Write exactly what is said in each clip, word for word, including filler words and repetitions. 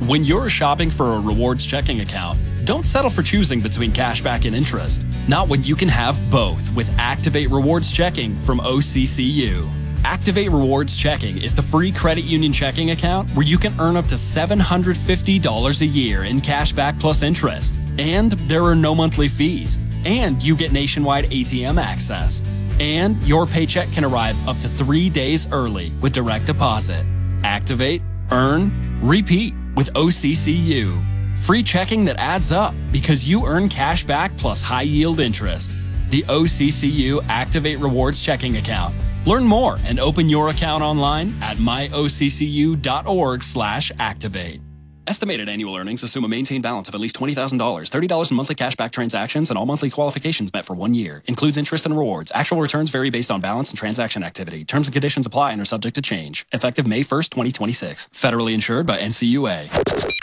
When you're shopping for a rewards checking account, don't settle for choosing between cashback and interest. Not when you can have both with Activate Rewards Checking from O C C U. Activate Rewards Checking is the free credit union checking account where you can earn up to seven hundred fifty dollars a year in cashback plus interest. And there are no monthly fees. And you get nationwide A T M access. And your paycheck can arrive up to three days early with direct deposit. Activate, earn, repeat with O C C U. Free checking that adds up because you earn cash back plus high yield interest. The O C C U Activate Rewards Checking Account. Learn more and open your account online at myoccu.org slash activate. Estimated annual earnings assume a maintained balance of at least twenty thousand dollars, thirty dollars in monthly cashback transactions, and all monthly qualifications met for one year. Includes interest and rewards. Actual returns vary based on balance and transaction activity. Terms and conditions apply and are subject to change. Effective May first, twenty twenty-six. Federally insured by N C U A.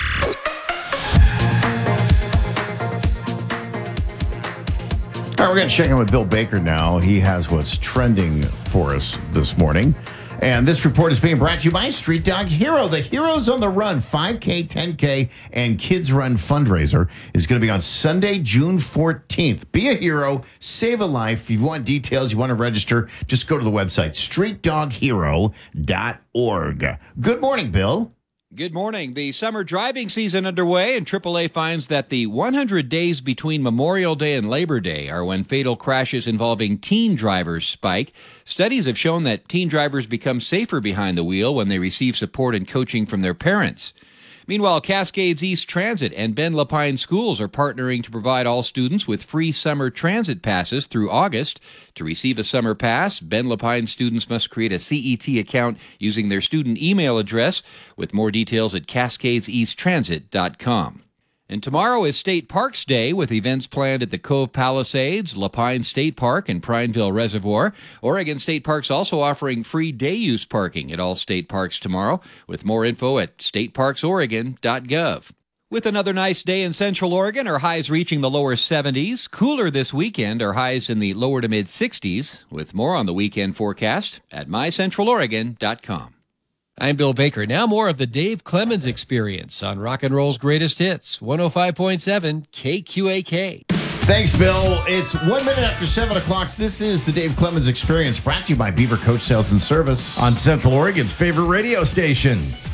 All right, we're going to check in with Bill Baker now. He has what's trending for us this morning. And this report is being brought to you by Street Dog Hero. The Heroes on the Run five K, ten K, and Kids Run fundraiser is going to be on Sunday, June fourteenth. Be a hero, save a life. If you want details, you want to register, just go to the website, street dog hero dot org. Good morning, Bill. Good morning. The summer driving season underway, and triple A finds that the one hundred days between Memorial Day and Labor Day are when fatal crashes involving teen drivers spike. Studies have shown that teen drivers become safer behind the wheel when they receive support and coaching from their parents. Meanwhile, Cascades East Transit and Ben Lapine Schools are partnering to provide all students with free summer transit passes through August. To receive a summer pass, Ben Lapine students must create a C E T account using their student email address, with more details at cascades east transit dot com. And tomorrow is State Parks Day, with events planned at the Cove Palisades, Lapine State Park, and Prineville Reservoir. Oregon State Parks also offering free day-use parking at all state parks tomorrow, with more info at state parks oregon dot gov. With another nice day in Central Oregon, our highs reaching the lower seventies. Cooler this weekend, our highs in the lower to mid-sixties. With more on the weekend forecast at my central oregon dot com. I'm Bill Baker. Now more of the Dave Clemens Experience on Rock and Roll's Greatest Hits, one oh five point seven K Q A K. Thanks, Bill. It's one minute after seven o'clock. This is the Dave Clemens Experience, brought to you by Beaver Coach Sales and Service on Central Oregon's favorite radio station.